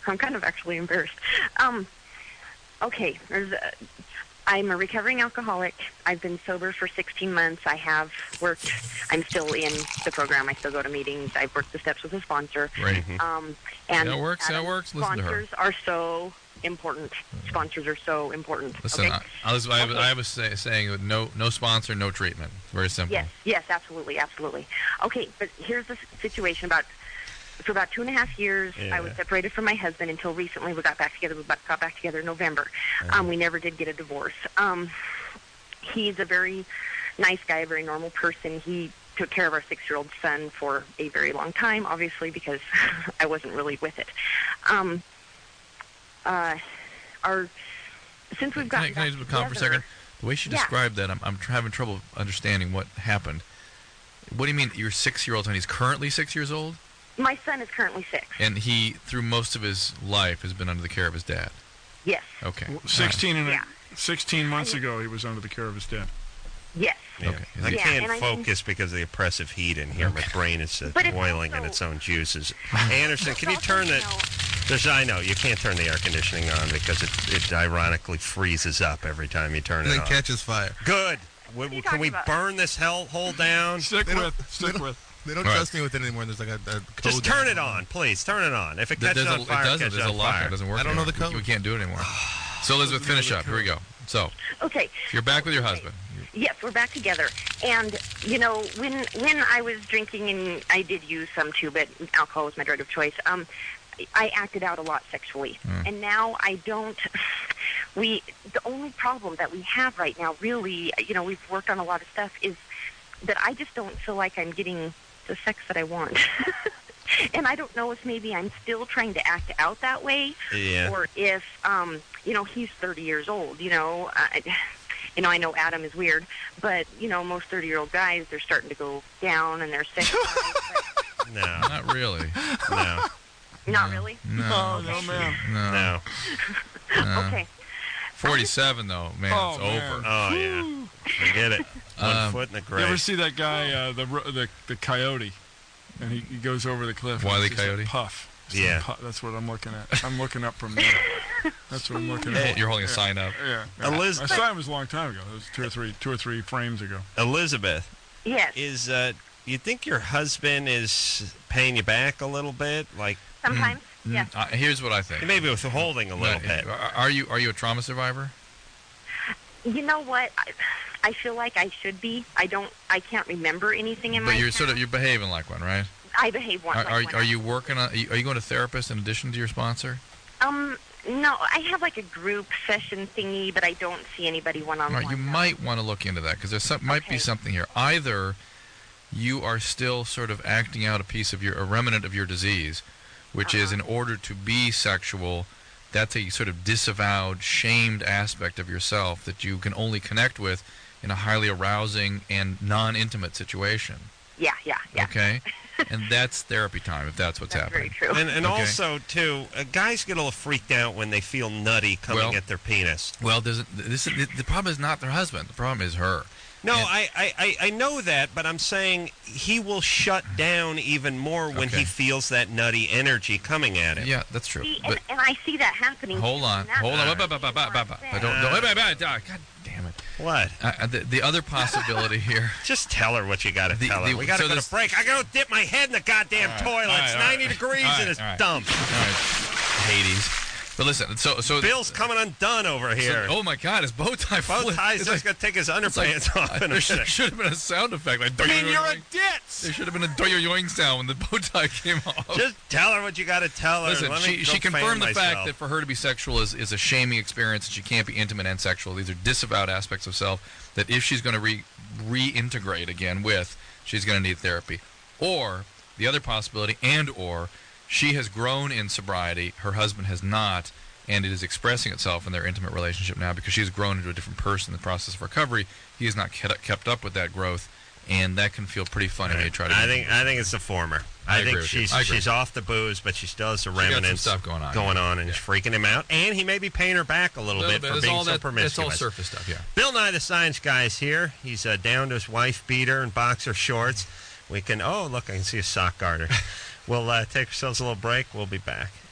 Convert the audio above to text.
I'm kind of actually embarrassed. Okay, I'm a recovering alcoholic. I've been sober for 16 months. I have worked. I'm still in the program. I still go to meetings. I've worked the steps with a sponsor. Right. And that works. Listen to her. Sponsors are so important. Sponsors are so important. Listen, okay? I have a saying: no sponsor, no treatment. Very simple. Yes, absolutely. Okay, but here's the situation. For about 2.5 years, I was separated from my husband until recently. We got back together. We got back together in November. We never did get a divorce. He's a very nice guy, a very normal person. He took care of our 6-year-old son for a very long time, obviously, because I wasn't really with it. Since we've gotten can I just comment for a second? The way she described that, I'm having trouble understanding what happened. What do you mean? Your 6-year-old son? He's currently 6 years old? My son is currently 6. And he, through most of his life, has been under the care of his dad? Yes. Okay. 16 months ago, he was under the care of his dad. Yes. Yeah. Okay. I can't focus because of the oppressive heat in here. My brain is boiling in its own juices. Anderson, can you turn the... I know, you can't turn the air conditioning on because it ironically freezes up every time you turn it on. And then catches fire. Good. Can we burn this hellhole down? Stick with. They don't trust me with it anymore. There's like a code. Just turn it on, please. Turn it on. If it catches on fire, it catches on fire. It doesn't work. I don't know the anymore. code. We can't do it anymore. So, Elizabeth, finish up. Here we go. So, okay. You're back with your husband. Yes, we're back together. And, you know, when I was drinking, and I did use some too, but alcohol was my drug of choice, I acted out a lot sexually. And now I don't... The only problem that we have right now, really, you know, we've worked on a lot of stuff, is that I just don't feel like I'm getting the sex that I want. And I don't know if maybe I'm still trying to act out that way, or if, you know, he's 30 years old, you know. I know Adam is weird, but, you know, most 30-year-old guys, they're starting to go down and they're sick. No. Not really. No. Not really? No. No, ma'am. No. Okay. 47, though, man, it's man. over. Oh, yeah. Forget it. 1 foot in the grave. You ever see that guy, the coyote, and he goes over the cliff? Wile E. It's just a Coyote? puff. Yeah. That's what I'm looking at. I'm looking up from there. That's what I'm looking at. You're holding a sign up. Yeah. Elizabeth. My sign was a long time ago. It was two or three frames ago. Elizabeth. Yes. You think your husband is paying you back a little bit? Like Sometimes, yes. Here's what I think. maybe withholding a little bit. Are you a trauma survivor? You know what? I feel like I should be. I can't remember anything in my But past. you're behaving like one, right? I behave like one. Are you working on? Are you going to therapist in addition to your sponsor? No, I have like a group session thingy, but I don't see anybody one-on-one. Right, you might want to look into that because there might be something here. Either you are still sort of acting out a remnant of your disease, which is in order to be sexual, that's a sort of disavowed, shamed aspect of yourself that you can only connect with in a highly arousing and non-intimate situation. Yeah. Okay? And that's therapy time, if that's what's happening. Very true. And also, too, guys get a little freaked out when they feel nutty coming at their penis. Well, the problem is not their husband. The problem is her. No, I know that, but I'm saying he will shut down even more when he feels that nutty energy coming at him. Yeah, that's true. See, and I see that happening. Hold on. God damn it. What? The other possibility here. Just tell her what you got to tell her. We got to go to break. I got to dip my head in the goddamn toilet. It's 90 degrees and it's dump. All right. Hades. But listen, so Bill's coming undone over here. Oh my God, his bow tie. Bow tie's just gonna take his underpants off. There should have been a sound effect. Like, you're a ditz. There should have been a doyo-yoing sound when the bow tie came off. Just tell her what you got to tell her. Listen, she confirmed the fact that for her to be sexual is a shaming experience, and she can't be intimate and sexual. These are disavowed aspects of self that if she's going to reintegrate again with, she's going to need therapy. Or the other possibility, or she has grown in sobriety, her husband has not, and it is expressing itself in their intimate relationship now because she has grown into a different person in the process of recovery. He has not kept up with that growth, and that can feel pretty funny when you try to... I think it's the former. I think she's off the booze, but she still has the remnants stuff going on, and it's freaking him out. And he may be paying her back a little bit for being so promiscuous. It's all surface stuff, yeah. Bill Nye, the Science Guy, is here. He's down to his wife beater and boxer shorts. We can... Oh, look, I can see a sock garter. We'll take ourselves a little break. We'll be back.